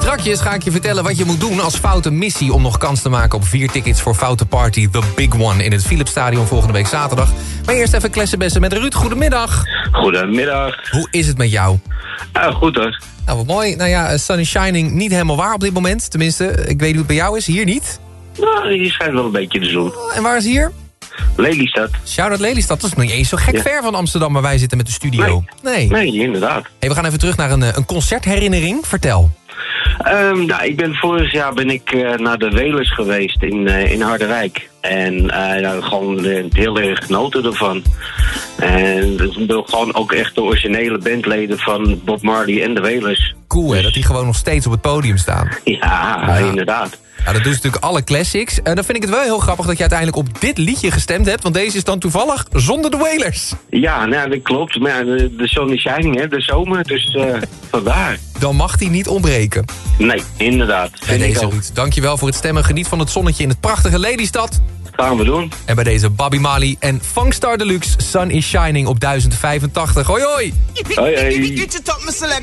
Strakjes ga ik je vertellen wat je moet doen als foute missie... om nog kans te maken op 4 tickets voor Foute Party The Big One... in het Philipsstadion volgende week zaterdag. Maar eerst even klessenbessen met Ruud. Goedemiddag. Goedemiddag. Hoe is het met jou? Goed hoor. Nou, wat mooi. Nou ja, sun is shining niet helemaal waar op dit moment. Tenminste, ik weet niet hoe het bij jou is. Hier niet. Nou, hier schijnt wel een beetje de zon. En waar is hier? Lelystad. Shout-out Lelystad. Dat is nog niet eens zo gek ver van Amsterdam... waar wij zitten met de studio. Nee, inderdaad. Hey, we gaan even terug naar een concertherinnering. Vertel. Vorig jaar naar de Welers geweest in Harderwijk. En gewoon heel erg genoten ervan. En dat zijn gewoon ook echt de originele bandleden van Bob Marley en de Welers. Cool, hè? Dat die gewoon nog steeds op het podium staan. Ja, inderdaad. Ja, dat doen ze natuurlijk alle classics. Dan vind ik het wel heel grappig dat je uiteindelijk op dit liedje gestemd hebt. Want deze is dan toevallig zonder de Wailers. Ja, nou, dat klopt. Maar de sun is shining, hè, de zomer. Dus vandaar. Dan mag die niet ontbreken. Nee, inderdaad. Bij deze Ruud, dankjewel voor het stemmen. Geniet van het zonnetje in het prachtige Lelystad. Gaan we doen. En bij deze Bobby Marley en Funkstar Deluxe, Sun is Shining op 1085. Hoi hoi! Hoi hoi!